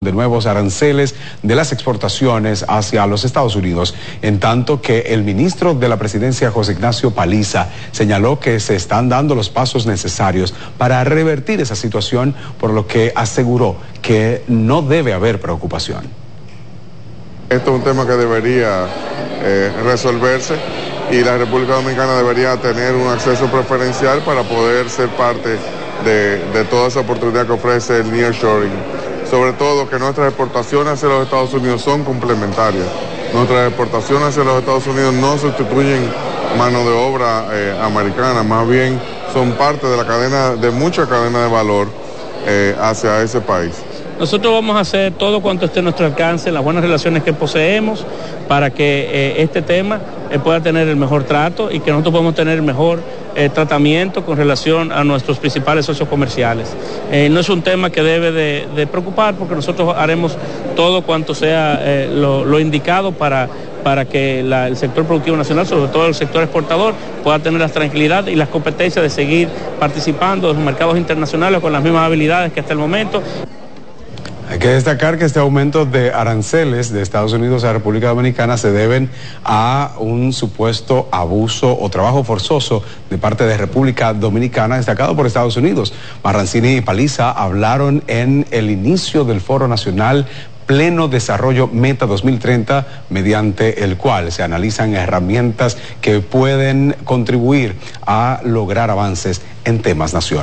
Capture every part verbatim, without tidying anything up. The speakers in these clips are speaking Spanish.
de nuevos aranceles de las exportaciones hacia los Estados Unidos, en tanto que el ministro de la Presidencia, José Ignacio Paliza, señaló que se están dando los pasos necesarios para revertir esa situación, por lo que aseguró que no debe haber preocupación. Esto es un tema que debería eh, resolverse y la República Dominicana debería tener un acceso preferencial para poder ser parte de, de toda esa oportunidad que ofrece el nearshoring. Sobre todo que nuestras exportaciones hacia los Estados Unidos son complementarias. Nuestras exportaciones hacia los Estados Unidos no sustituyen mano de obra eh, americana, más bien son parte de la cadena, de mucha cadena de valor eh, hacia ese país. Nosotros vamos a hacer todo cuanto esté a nuestro alcance, las buenas relaciones que poseemos, para que eh, este tema eh, pueda tener el mejor trato y que nosotros podamos tener el mejor eh, tratamiento con relación a nuestros principales socios comerciales. Eh, no es un tema que debe de, de preocupar, porque nosotros haremos todo cuanto sea eh, lo, lo indicado para, para que la, el sector productivo nacional, sobre todo el sector exportador, pueda tener la tranquilidad y las competencias de seguir participando en los mercados internacionales con las mismas habilidades que hasta el momento. Hay que destacar que este aumento de aranceles de Estados Unidos a República Dominicana se deben a un supuesto abuso o trabajo forzoso de parte de República Dominicana destacado por Estados Unidos. Marrancini y Paliza hablaron en el inicio del Foro Nacional Pleno Desarrollo Meta dos mil treinta, mediante el cual se analizan herramientas que pueden contribuir a lograr avances en temas nación.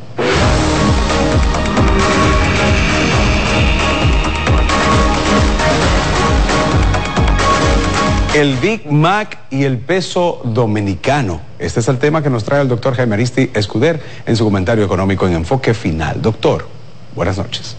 El Big Mac y el peso dominicano. Este es el tema que nos trae el doctor Jaime Aristi Escuder en su comentario económico en Enfoque Final. Doctor, buenas noches.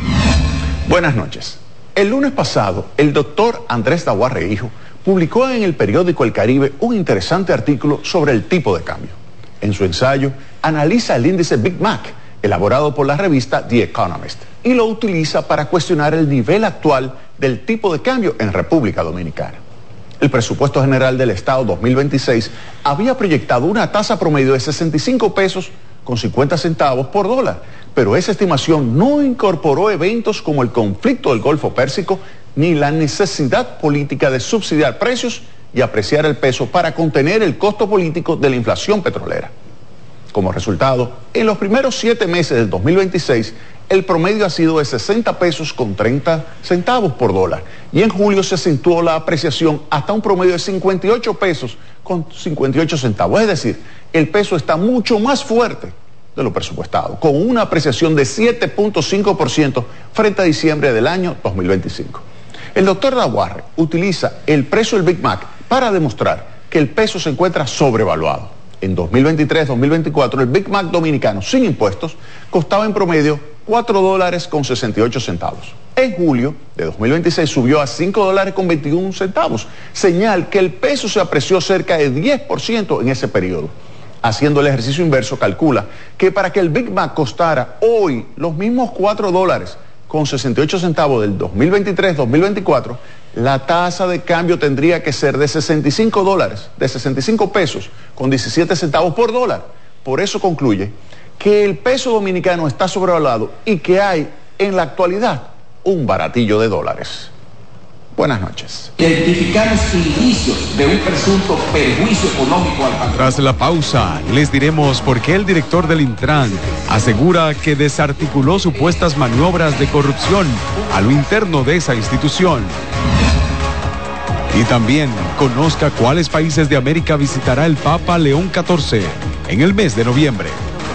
Buenas noches. El lunes pasado, el doctor Andrés Daguarre Hijo publicó en el periódico El Caribe un interesante artículo sobre el tipo de cambio. En su ensayo, analiza el índice Big Mac, elaborado por la revista The Economist, y lo utiliza para cuestionar el nivel actual del tipo de cambio en República Dominicana. El presupuesto general del Estado dos mil veintiséis había proyectado una tasa promedio de sesenta y cinco pesos con cincuenta centavos por dólar, pero esa estimación no incorporó eventos como el conflicto del Golfo Pérsico ni la necesidad política de subsidiar precios y apreciar el peso para contener el costo político de la inflación petrolera. Como resultado, en los primeros siete meses del dos mil veintiséis, el promedio ha sido de sesenta pesos con treinta centavos por dólar, y en julio se acentuó la apreciación hasta un promedio de cincuenta y ocho pesos con cincuenta y ocho centavos. Es decir, el peso está mucho más fuerte de lo presupuestado, con una apreciación de siete punto cinco por ciento frente a diciembre del año dos mil veinticinco. El doctor Daguarre utiliza el precio del Big Mac para demostrar que el peso se encuentra sobrevaluado. En dos mil veintitrés dos mil veinticuatro, el Big Mac dominicano sin impuestos costaba en promedio cuatro dólares con sesenta y ocho centavos. En julio de dos mil veintiséis subió a cinco dólares con veintiún centavos, señal que el peso se apreció cerca de diez por ciento en ese periodo. Haciendo el ejercicio inverso, calcula que para que el Big Mac costara hoy los mismos cuatro dólares con sesenta y ocho centavos del dos mil veintitrés dos mil veinticuatro, la tasa de cambio tendría que ser de sesenta y cinco dólares, de sesenta y cinco pesos con diecisiete centavos por dólar. Por eso concluye que el peso dominicano está sobrevaluado y que hay en la actualidad un baratillo de dólares. Buenas noches. Identificamos indicios de un presunto perjuicio económico al patrón. Tras la pausa, les diremos por qué el director del Intran asegura que desarticuló supuestas maniobras de corrupción a lo interno de esa institución. Y también conozca cuáles países de América visitará el Papa León catorce en el mes de noviembre.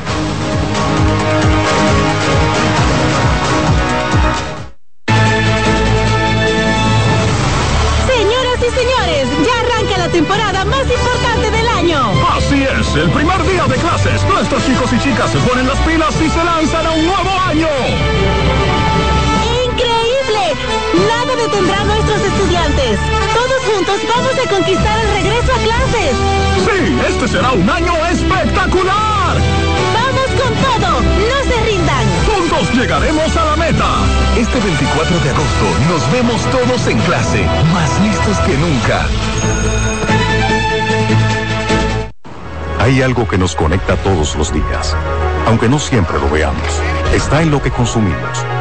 Temporada más importante del año. Así es, el primer día de clases, nuestros chicos y chicas se ponen las pilas y se lanzan a un nuevo año. ¡Increíble! Nada detendrá a nuestros estudiantes. Todos juntos vamos a conquistar el regreso a clases. Sí, este será un año espectacular. ¡Vamos con todo! ¡No se rindan! Juntos llegaremos a la meta. Este veinticuatro de agosto nos vemos todos en clase, más listos que nunca. Hay algo que nos conecta todos los días, aunque no siempre lo veamos. Está en lo que consumimos,